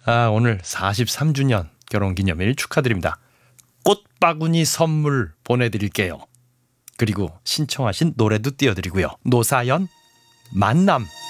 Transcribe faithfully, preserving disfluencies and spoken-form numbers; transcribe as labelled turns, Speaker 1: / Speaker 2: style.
Speaker 1: 아, 오늘 사십삼 주년 결혼기념일 축하드립니다. 꽃바구니 선물 보내드릴게요. 그리고 신청하신 노래도 띄워드리고요. 노사연 만남.